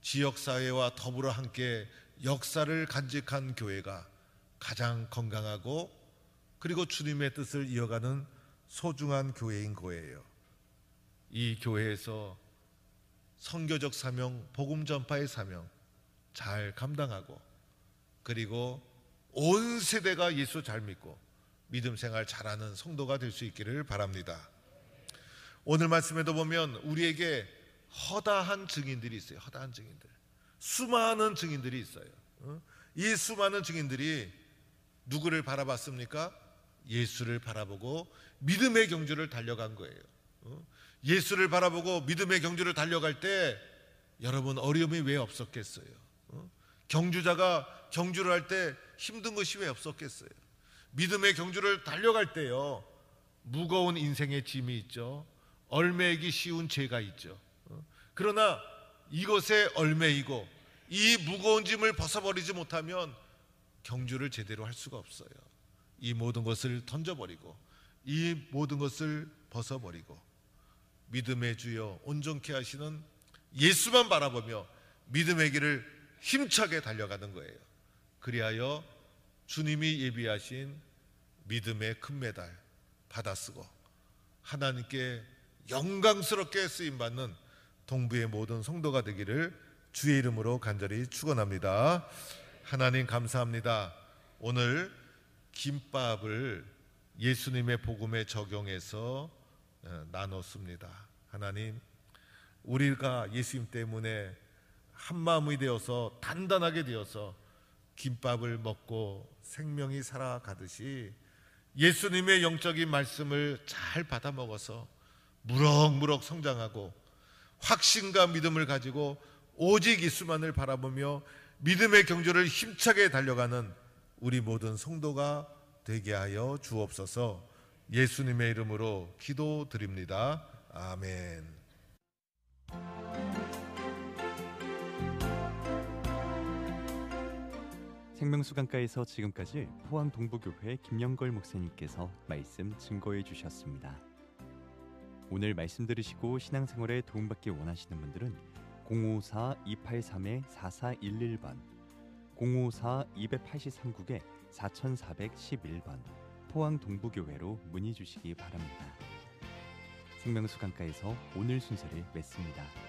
지역사회와 더불어 함께 역사를 간직한 교회가 가장 건강하고 그리고 주님의 뜻을 이어가는 소중한 교회인 거예요. 이 교회에서 선교적 사명, 복음 전파의 사명 잘 감당하고 그리고 온 세대가 예수 잘 믿고 믿음 생활 잘하는 성도가 될 수 있기를 바랍니다. 오늘 말씀에도 보면 우리에게 허다한 증인들이 있어요. 허다한 증인들, 수많은 증인들이 있어요. 이 수많은 증인들이 누구를 바라봤습니까? 예수를 바라보고 믿음의 경주를 달려간 거예요. 예수를 바라보고 믿음의 경주를 달려갈 때 여러분 어려움이 왜 없었겠어요? 경주자가 경주를 할 때 힘든 것이 왜 없었겠어요? 믿음의 경주를 달려갈 때요, 무거운 인생의 짐이 있죠. 얽매이기 쉬운 죄가 있죠. 그러나 이것에 얽매이고 이 무거운 짐을 벗어버리지 못하면 경주를 제대로 할 수가 없어요. 이 모든 것을 던져버리고 이 모든 것을 벗어버리고 믿음의 주여 온전케 하시는 예수만 바라보며 믿음의 길을 힘차게 달려가는 거예요. 그리하여 주님이 예비하신 믿음의 금메달 받아쓰고 하나님께 영광스럽게 쓰임받는 동부의 모든 성도가 되기를 주의 이름으로 간절히 축원합니다. 하나님 감사합니다. 오늘 김밥을 예수님의 복음에 적용해서 나눴습니다. 하나님, 우리가 예수님 때문에 한마음이 되어서 단단하게 되어서 김밥을 먹고 생명이 살아가듯이 예수님의 영적인 말씀을 잘 받아 먹어서 무럭무럭 성장하고 확신과 믿음을 가지고 오직 예수만을 바라보며 믿음의 경주를 힘차게 달려가는 우리 모든 성도가 되게 하여 주옵소서. 예수님의 이름으로 기도드립니다. 아멘. 생명수강가에서 지금까지 포항 동부교회 김영걸 목사님께서 말씀 증거해 주셨습니다. 오늘 말씀 들으시고 신앙생활에 도움받기 원하시는 분들은 054-283-4411번, 054-283-9에 4411번 포항 동부교회로 문의 주시기 바랍니다. 생명수강가에서 오늘 순서를 맺습니다.